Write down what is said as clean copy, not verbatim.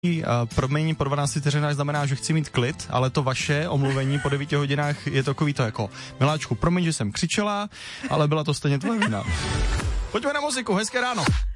promění po 12 vteřinách znamená, že chci mít klid, ale to vaše omluvení po 9 hodinách je takový to jako miláčku, promiň, že jsem křičela, ale byla to stejně tvoje vina. Pojďme na muziku, hezké ráno.